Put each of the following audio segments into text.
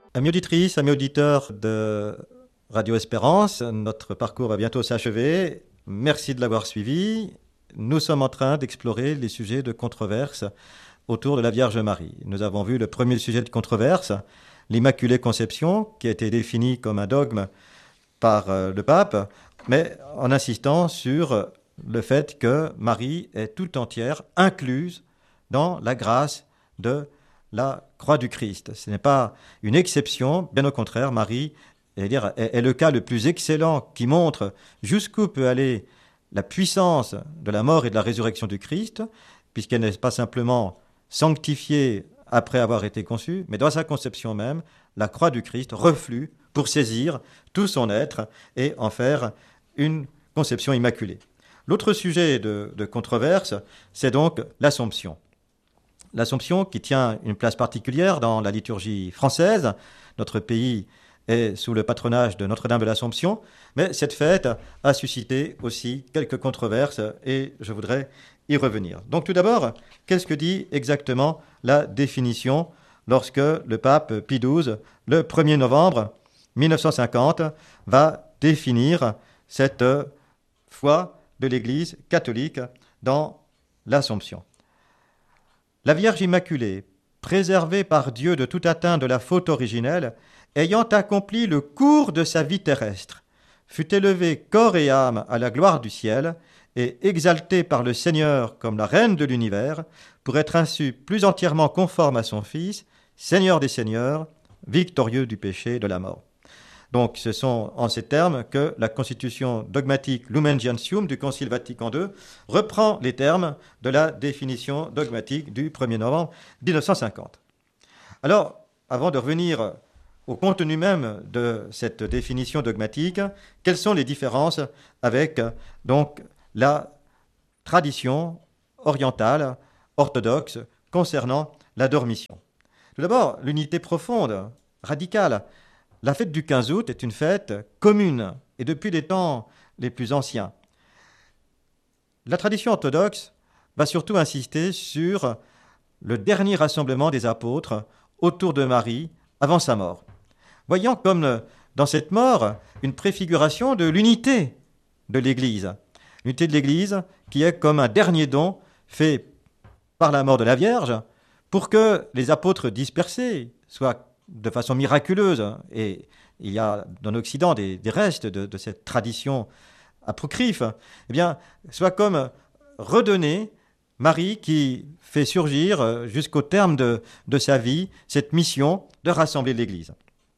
Amis auditrices, amis auditeurs de Radio Espérance, notre parcours va bientôt s'achever. Merci de l'avoir suivi. Nous sommes en train d'explorer les sujets de controverse autour de la Vierge Marie. Nous avons vu le premier sujet de controverse, l'Immaculée Conception, qui a été défini comme un dogme par le pape, mais en insistant sur le fait que Marie est tout entière incluse dans la grâce de la croix du Christ. Ce n'est pas une exception, bien au contraire, Marie est le cas le plus excellent qui montre jusqu'où peut aller la puissance de la mort et de la résurrection du Christ, puisqu'elle n'est pas simplement sanctifiée après avoir été conçue, mais dans sa conception même, la croix du Christ reflue pour saisir tout son être et en faire une conception immaculée. L'autre sujet de controverse, c'est donc l'Assomption. L'Assomption qui tient une place particulière dans la liturgie française. Notre pays est sous le patronage de Notre-Dame de l'Assomption, mais cette fête a suscité aussi quelques controverses et je voudrais y revenir. Donc tout d'abord, qu'est-ce que dit exactement la définition lorsque le pape Pie XII, le 1er novembre 1950, va définir cette foi de l'Église catholique dans l'Assomption. La Vierge Immaculée, préservée par Dieu de toute atteinte de la faute originelle, ayant accompli le cours de sa vie terrestre, fut élevée corps et âme à la gloire du ciel et exaltée par le Seigneur comme la reine de l'univers, pour être ainsi plus entièrement conforme à son Fils, Seigneur des seigneurs, victorieux du péché et de la mort. Donc ce sont en ces termes que la constitution dogmatique Lumen Gentium du Concile Vatican II reprend les termes de la définition dogmatique du 1er novembre 1950. Alors, avant de revenir au contenu même de cette définition dogmatique, quelles sont les différences avec donc la tradition orientale, orthodoxe, concernant la dormition? Tout d'abord, l'unité profonde, radicale. La fête du 15 août est une fête commune, et depuis les temps les plus anciens. La tradition orthodoxe va surtout insister sur le dernier rassemblement des apôtres autour de Marie avant sa mort, voyant comme dans cette mort une préfiguration de l'unité de l'Église. L'unité de l'Église qui est comme un dernier don fait par la mort de la Vierge pour que les apôtres dispersés soient de façon miraculeuse, et il y a dans l'Occident des restes de cette tradition apocryphe, eh bien, soit comme redonner Marie qui fait surgir jusqu'au terme de sa vie cette mission de rassembler l'Église.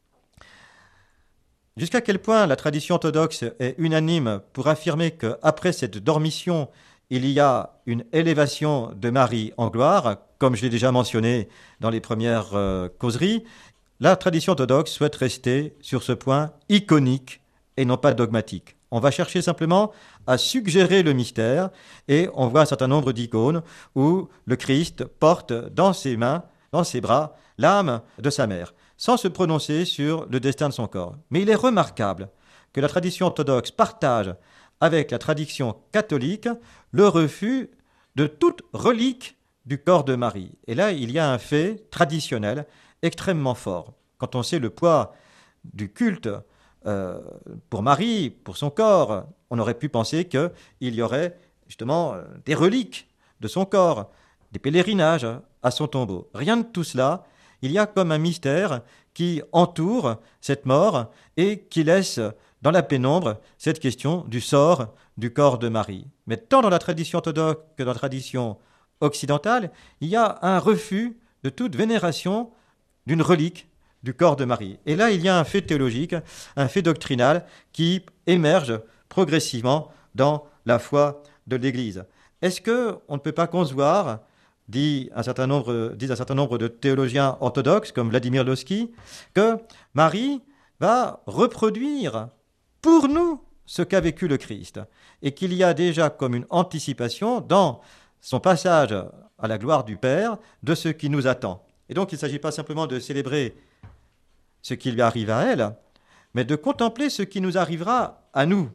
Jusqu'à quel point la tradition orthodoxe est unanime pour affirmer qu'après cette dormition, il y a une élévation de Marie en gloire, comme je l'ai déjà mentionné dans les premières causeries. La tradition orthodoxe souhaite rester sur ce point iconique et non pas dogmatique. On va chercher simplement à suggérer le mystère et on voit un certain nombre d'icônes où le Christ porte dans ses mains, dans ses bras, l'âme de sa mère, sans se prononcer sur le destin de son corps. Mais il est remarquable que la tradition orthodoxe partage avec la tradition catholique le refus de toute relique du corps de Marie. Et là, il y a un fait traditionnel extrêmement fort. Quand on sait le poids du culte pour Marie, pour son corps, on aurait pu penser qu'il y aurait justement des reliques de son corps, des pèlerinages à son tombeau. Rien de tout cela. Il y a comme un mystère qui entoure cette mort et qui laisse dans la pénombre cette question du sort du corps de Marie. Mais tant dans la tradition orthodoxe que dans la tradition occidentale, il y a un refus de toute vénération d'une relique du corps de Marie. Et là, il y a un fait théologique, un fait doctrinal qui émerge progressivement dans la foi de l'Église. Est-ce qu'on ne peut pas concevoir, disent un certain nombre de théologiens orthodoxes, comme Vladimir Lossky, que Marie va reproduire pour nous ce qu'a vécu le Christ, et qu'il y a déjà comme une anticipation dans son passage à la gloire du Père de ce qui nous attend. Et donc, il ne s'agit pas simplement de célébrer ce qui lui arrive à elle, mais de contempler ce qui nous arrivera à nous.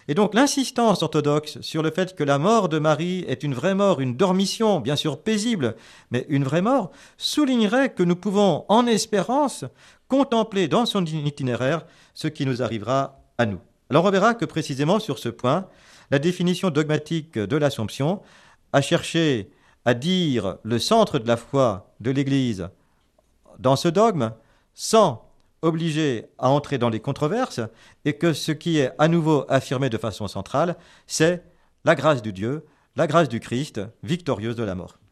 Et donc l'insistance orthodoxe sur le fait que la mort de Marie est une vraie mort, une dormition, bien sûr paisible, mais une vraie mort, soulignerait que nous pouvons, en espérance, contempler dans son itinéraire ce qui nous arrivera à nous. Alors on verra que précisément sur ce point, la définition dogmatique de l'Assomption a cherché à dire le centre de la foi de l'Église dans ce dogme sans obliger à entrer dans les controverses, et que ce qui est à nouveau affirmé de façon centrale, c'est la grâce de Dieu, la grâce du Christ, victorieuse de la mort.